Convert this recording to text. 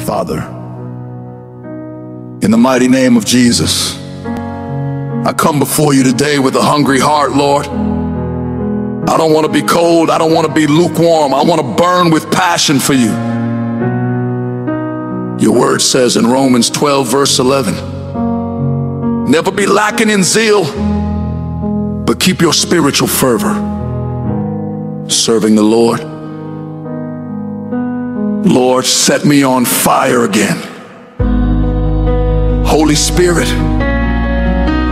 Father, in the mighty name of Jesus, I come before you today with a hungry heart, Lord. I don't want to be cold. I don't want to be lukewarm. I want to burn with passion for you. Your word says in Romans 12, verse 11, never be lacking in zeal, but keep your spiritual fervor, serving the Lord. Lord, set me on fire again. Holy Spirit,